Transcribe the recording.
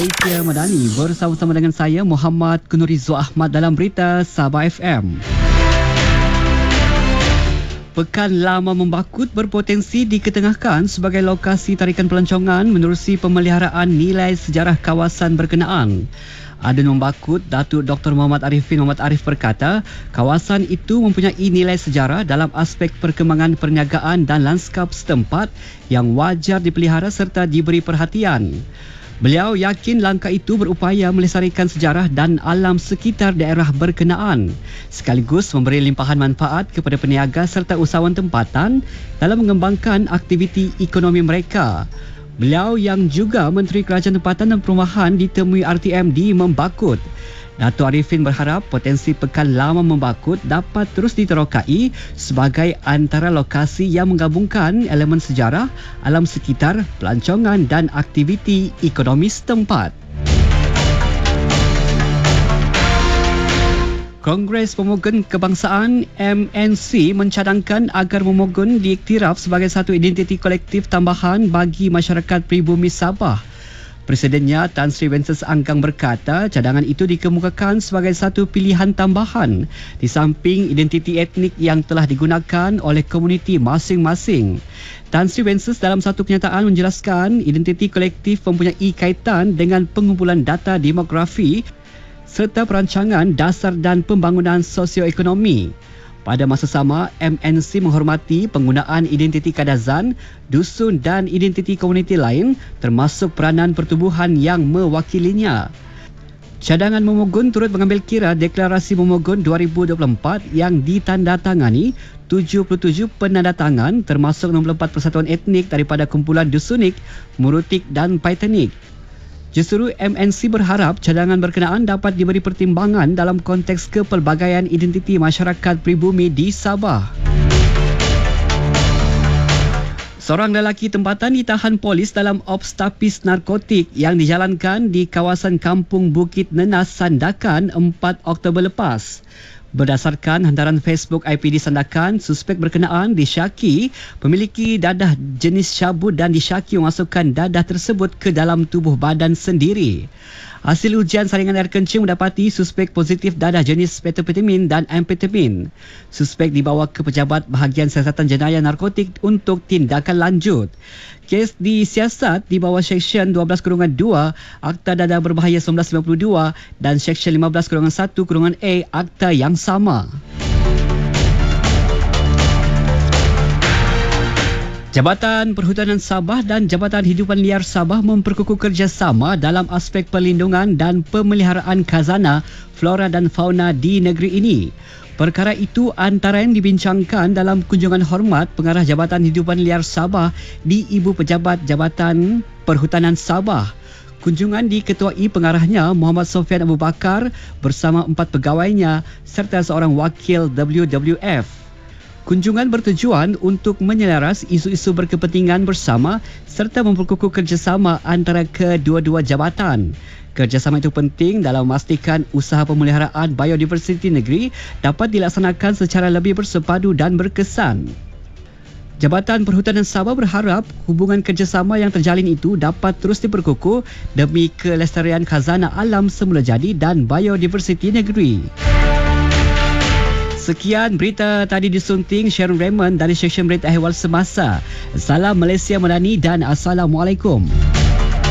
Malaysia Madani bersama-sama dengan saya Muhammad Kunurizo Ahmad dalam berita Sabah FM. Pekan Lama Membakut berpotensi diketengahkan sebagai lokasi tarikan pelancongan menerusi pemeliharaan nilai sejarah kawasan berkenaan. Adun Membakut, Datuk Dr. Muhammad Arifin Muhammad Arif berkata, kawasan itu mempunyai nilai sejarah dalam aspek perkembangan perniagaan dan lanskap setempat yang wajar dipelihara serta diberi perhatian. Beliau yakin langkah itu berupaya melestarikan sejarah dan alam sekitar daerah berkenaan, sekaligus memberi limpahan manfaat kepada peniaga serta usahawan tempatan dalam mengembangkan aktiviti ekonomi mereka. Beliau yang juga Menteri Kerajaan Tempatan dan Perumahan ditemui RTM di Membakut. Datuk Arifin berharap potensi Pekan Lama Membakut dapat terus diterokai sebagai antara lokasi yang menggabungkan elemen sejarah, alam sekitar, pelancongan dan aktiviti ekonomi setempat. Kongres Pemogen Kebangsaan MNC mencadangkan agar Pemogen diiktiraf sebagai satu identiti kolektif tambahan bagi masyarakat pribumi Sabah. Presidennya Tan Sri Wences Anggang berkata cadangan itu dikemukakan sebagai satu pilihan tambahan di samping identiti etnik yang telah digunakan oleh komuniti masing-masing. Tan Sri Wences dalam satu kenyataan menjelaskan identiti kolektif mempunyai kaitan dengan pengumpulan data demografi serta perancangan dasar dan pembangunan sosioekonomi. Pada masa sama, MNC menghormati penggunaan identiti kadazan, dusun dan identiti komuniti lain termasuk peranan pertubuhan yang mewakilinya. Cadangan Memogun turut mengambil kira Deklarasi Memogun 2024 yang ditandatangani 77 penandatangan termasuk 64 persatuan etnik daripada kumpulan Dusunik, Murutik dan Paitanik. Justru MNC berharap cadangan berkenaan dapat diberi pertimbangan dalam konteks kepelbagaian identiti masyarakat pribumi di Sabah. Seorang lelaki tempatan ditahan polis dalam ops tapis narkotik yang dijalankan di kawasan Kampung Bukit Nenas, Sandakan 4 Oktober lepas. Berdasarkan hantaran Facebook IPD Sandakan, suspek berkenaan disyaki memiliki dadah jenis syabu dan disyaki memasukkan dadah tersebut ke dalam tubuh badan sendiri. Hasil ujian saringan air kencing mendapati suspek positif dadah jenis methamphetamine dan amfetamin. Suspek dibawa ke Pejabat Bahagian Siasatan Jenayah Narkotik untuk tindakan lanjut. Kes disiasat di bawah Seksyen 12-2 Akta Dadah Berbahaya 1952 dan Seksyen 15-1-A Akta yang sama. Jabatan Perhutanan Sabah dan Jabatan Hidupan Liar Sabah memperkukuh kerjasama dalam aspek perlindungan dan pemeliharaan khazanah, flora dan fauna di negeri ini. Perkara itu antara yang dibincangkan dalam kunjungan hormat Pengarah Jabatan Hidupan Liar Sabah di Ibu Pejabat Jabatan Perhutanan Sabah. Kunjungan diketuai pengarahnya Muhammad Sofian Abu Bakar bersama 4 pegawainya serta seorang wakil WWF. Kunjungan bertujuan untuk menyelaras isu-isu berkepentingan bersama serta memperkukuh kerjasama antara kedua-dua jabatan. Kerjasama itu penting dalam memastikan usaha pemeliharaan biodiversiti negeri dapat dilaksanakan secara lebih bersepadu dan berkesan. Jabatan Perhutanan Sabah berharap hubungan kerjasama yang terjalin itu dapat terus diperkukuh demi kelestarian khazanah alam semula jadi dan biodiversiti negeri. Sekian berita tadi disunting Sharon Raymond dari Seksyen Berita Ehwal Semasa. Salam Malaysia Madani dan Assalamualaikum.